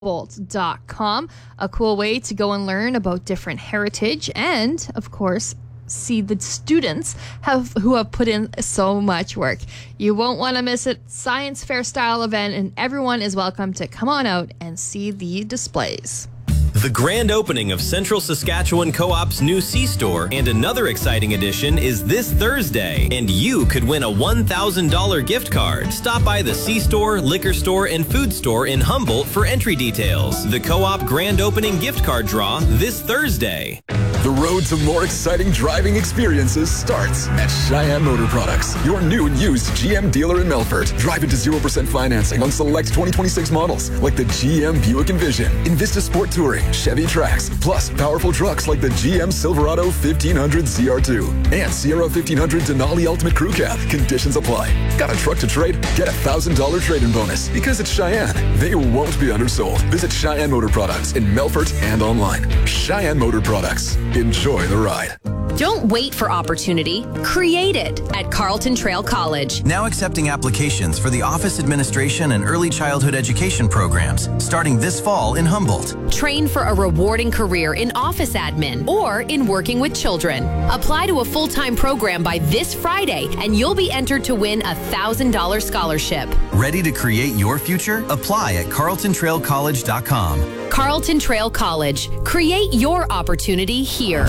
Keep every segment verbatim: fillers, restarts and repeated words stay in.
Humboldt dot com, a cool way to go and learn about different heritage and, of course, see the students have who have put in so much work. You won't want to miss it. Science fair style event, and everyone is welcome to come on out and see the displays. The grand opening of Central Saskatchewan Co-op's new C-Store and another exciting addition is this Thursday, and you could win a one thousand dollars gift card. Stop by the C-Store, liquor store, and food store in Humboldt for entry details. The Co-op grand opening gift card draw this Thursday. The road to more exciting driving experiences starts at Cheyenne Motor Products, your new and used G M dealer in Melfort. Drive into zero percent financing on select twenty twenty-six models like the G M Buick Envision, Envista Sport Touring, Chevy Trax, plus powerful trucks like the G M Silverado fifteen hundred Z R two and Sierra fifteen hundred Denali Ultimate Crew Cab. Conditions apply. Got a truck to trade? Get a one thousand dollars trade-in bonus. Because it's Cheyenne, they won't be undersold. Visit Cheyenne Motor Products in Melfort and online. Cheyenne Motor Products. Enjoy the ride. Don't wait for opportunity. Create it at Carleton Trail College. Now accepting applications for the Office Administration and Early Childhood Education programs, starting this fall in Humboldt. Train for a rewarding career in office admin or in working with children. Apply to a full-time program by this Friday, and you'll be entered to win a one thousand dollars scholarship. Ready to create your future? Apply at carleton trail college dot com. Carleton Trail College. Create your opportunity here.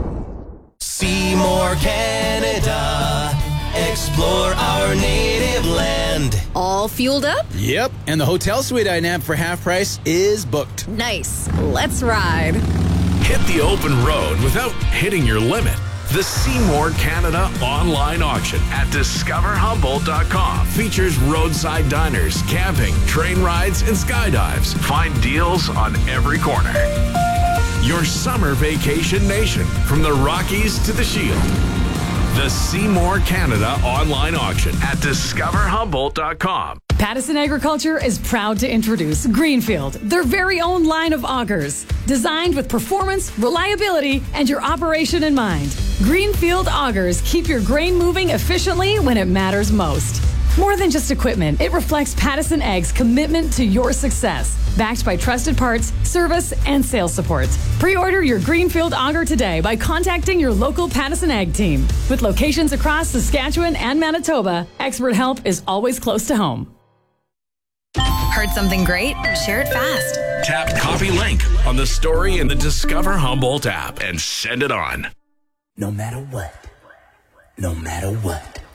Seymour, Canada. Explore our native land. All fueled up? Yep, and the hotel suite I nabbed for half price is booked. Nice. Let's ride. Hit the open road without hitting your limit. The Seymour Canada online auction at discover humboldt dot com features roadside diners, camping, train rides, and skydives. Find deals on every corner. Your summer vacation nation, from the Rockies to the Shield. The Seymour Canada online auction at discover humboldt dot com. Pattison Agriculture is proud to introduce Greenfield, their very own line of augers, designed with performance, reliability, and your operation in mind. Greenfield augers keep your grain moving efficiently when it matters most. More than just equipment, it reflects Pattison Ag's commitment to your success, backed by trusted parts, service, and sales support. Pre-order your Greenfield auger today by contacting your local Pattison Ag team. With locations across Saskatchewan and Manitoba, expert help is always close to home. Heard something great? Share it fast. Tap copy link on the story in the Discover Humboldt app and send it on. No matter what, no matter what.